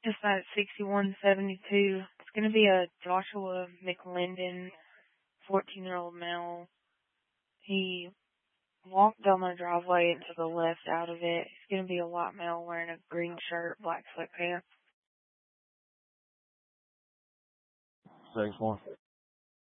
Just that 6172. It's going to be a Joshua McLendon, 14-year-old male. He walked down the driveway and to the left out of it. He's going to be a white male wearing a green shirt, black sweatpants. 6-1.